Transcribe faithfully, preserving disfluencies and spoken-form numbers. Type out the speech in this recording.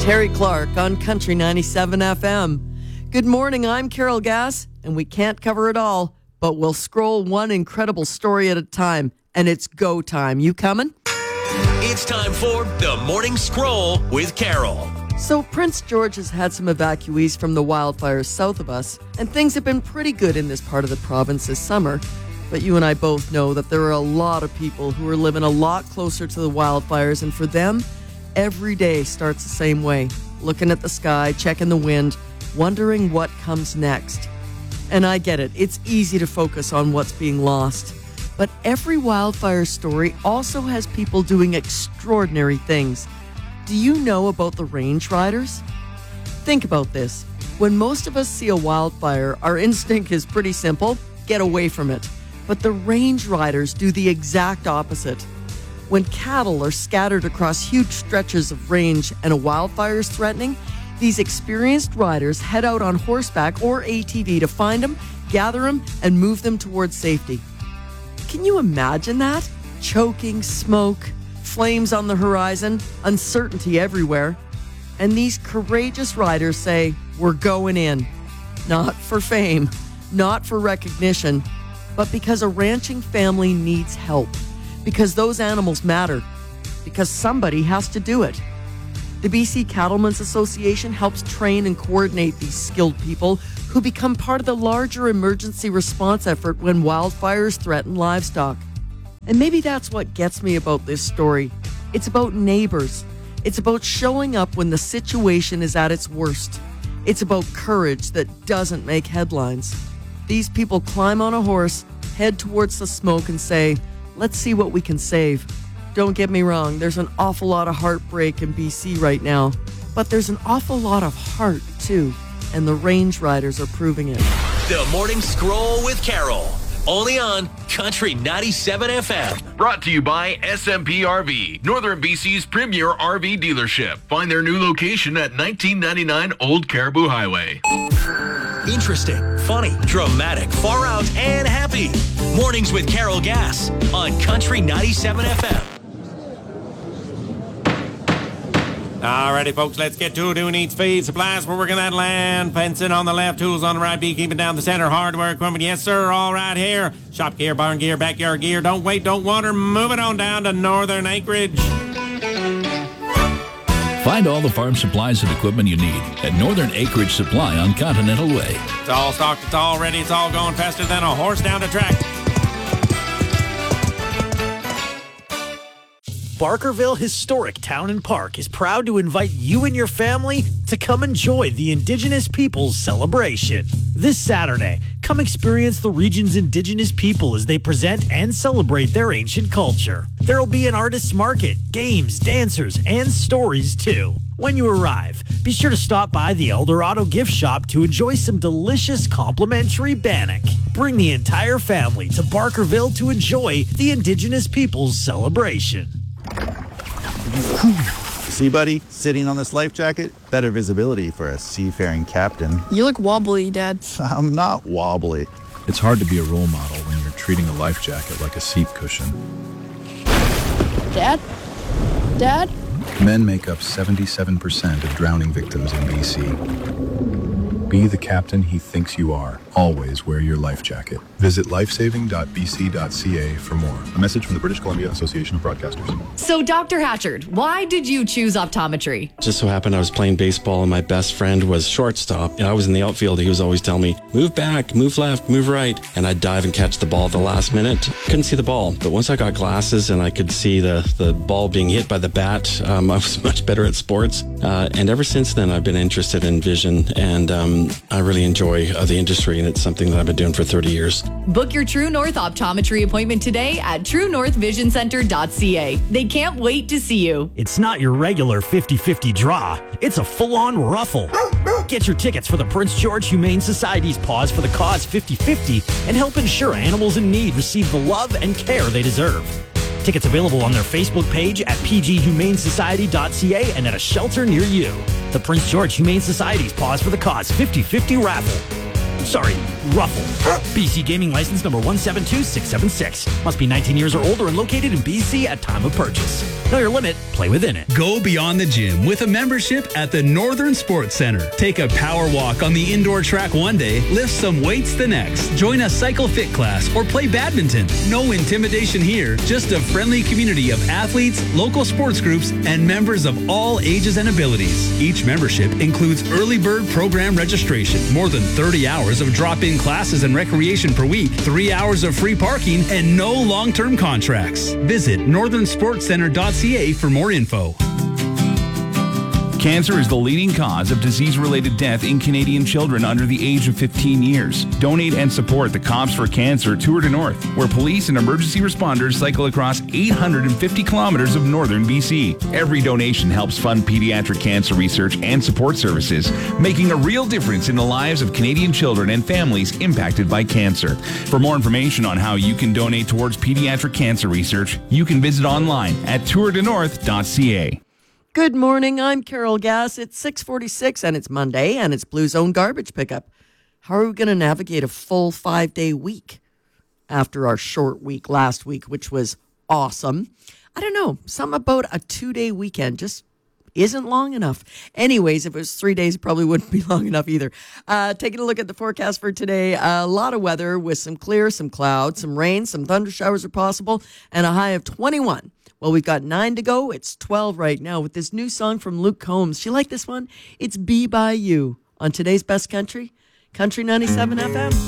Terry Clark on Country ninety-seven F M. Good morning, I'm Carol Gass, and we can't cover it all, but we'll scroll one incredible story at a time, and it's go time. You coming? It's time for the Morning Scroll with Carol. So Prince George has had some evacuees from the wildfires south of us, and things have been pretty good in this part of the province this summer. But you and I both know that there are a lot of people who are living a lot closer to the wildfires, and for them, every day starts the same way, looking at the sky, checking the wind, wondering what comes next. And I get it, it's easy to focus on what's being lost. But every wildfire story also has people doing extraordinary things. Do you know about the range riders? Think about this. When most of us see a wildfire, our instinct is pretty simple: get away from it. But the range riders do the exact opposite. When cattle are scattered across huge stretches of range and a wildfire is threatening, these experienced riders head out on horseback or A T V to find them, gather them, and move them towards safety. Can you imagine that? Choking, smoke, flames on the horizon, uncertainty everywhere. And these courageous riders say, we're going in. Not for fame, not for recognition, but because a ranching family needs help. Because those animals matter. Because somebody has to do it. The B C Cattlemen's Association helps train and coordinate these skilled people who become part of the larger emergency response effort when wildfires threaten livestock. And maybe that's what gets me about this story. It's about neighbors. It's about showing up when the situation is at its worst. It's about courage that doesn't make headlines. These people climb on a horse, head towards the smoke, and say, let's see what we can save. Don't get me wrong, there's an awful lot of heartbreak in B C right now, but there's an awful lot of heart, too, and the range riders are proving it. The Morning Scroll with Carol, only on Country ninety-seven F M. Brought to you by S M P R V, Northern B C's premier R V dealership. Find their new location at nineteen ninety-nine Old Caribou Highway. Interesting, funny, dramatic, far out, and happy. Mornings with Carol Gass on Country ninety-seven F M. Alrighty, folks, let's get to it. Who needs feed? Supplies for working that land. Fencing on the left, tools on the right, beekeeping down the center, hardware equipment. Yes, sir, all right here. Shop gear, barn gear, backyard gear. Don't wait, don't water. Move it on down to Northern Acreage. Find all the farm supplies and equipment you need at Northern Acreage Supply on Continental Way. It's all stocked, it's all ready, it's all going faster than a horse down the track. Barkerville Historic Town and Park is proud to invite you and your family to come enjoy the Indigenous Peoples Celebration. This Saturday, come experience the region's Indigenous people as they present and celebrate their ancient culture. There will be an artist's market, games, dancers, and stories too. When you arrive, be sure to stop by the Eldorado gift shop to enjoy some delicious complimentary bannock. Bring the entire family to Barkerville to enjoy the Indigenous Peoples Celebration. See, buddy, sitting on this life jacket, better visibility for a seafaring captain. You look wobbly, Dad. I'm not wobbly. It's hard to be a role model when you're treating a life jacket like a seat cushion. Dad? Dad? Men make up seventy-seven percent of drowning victims in B C. Be the captain he thinks you are. Always wear your life jacket. Visit lifesaving dot b c dot c a for more. A message from the British Columbia Association of Broadcasters. So, Doctor Hatchard, why did you choose optometry? Just so happened I was playing baseball and my best friend was shortstop. And I was in the outfield. He was always telling me, move back, move left, move right. And I'd dive and catch the ball at the last minute. Couldn't see the ball. But once I got glasses and I could see the, the ball being hit by the bat, um, I was much better at sports. Uh, and ever since then, I've been interested in vision. And um, I really enjoy uh, the industry. And it's something that I've been doing for thirty years. Book your True North optometry appointment today at true north vision center dot c a. They can't wait to see you. It's not your regular fifty-fifty draw. It's a full-on ruffle. Get your tickets for the Prince George Humane Society's Paws for the Cause fifty-fifty and help ensure animals in need receive the love and care they deserve. Tickets available on their Facebook page at p g humane society dot c a and at a shelter near you. The Prince George Humane Society's Paws for the Cause fifty-fifty raffle. Sorry, Ruffle. B C Gaming License number one seven two six seven six. Must be nineteen years or older and located in B C at time of purchase. Know your limit, play within it. Go beyond the gym with a membership at the Northern Sports Center. Take a power walk on the indoor track one day, lift some weights the next. Join a cycle fit class or play badminton. No intimidation here, just a friendly community of athletes, local sports groups, and members of all ages and abilities. Each membership includes early bird program registration, more than thirty hours of drop-in classes and recreation per week, three hours of free parking, and no long-term contracts. Visit northern sports center dot c a for more info. Cancer is the leading cause of disease-related death in Canadian children under the age of fifteen years. Donate and support the Cops for Cancer Tour de North, where police and emergency responders cycle across eight hundred fifty kilometers of northern B C. Every donation helps fund pediatric cancer research and support services, making a real difference in the lives of Canadian children and families impacted by cancer. For more information on how you can donate towards pediatric cancer research, you can visit online at tour de north dot c a. Good morning, I'm Carol Gass. It's six forty-six and it's Monday and it's Blue Zone Garbage Pickup. How are we going to navigate a full five-day week after our short week last week, which was awesome? I don't know, something about a two-day weekend just isn't long enough. Anyways, if it was three days, it probably wouldn't be long enough either. Uh, taking a look at the forecast for today, a lot of weather with some clear, some clouds, some rain, some thunder showers are possible, and a high of twenty-one. Well, we've got nine to go. It's twelve right now with this new song from Luke Combs. You like this one? It's Be By You on today's Best Country, Country ninety-seven F M.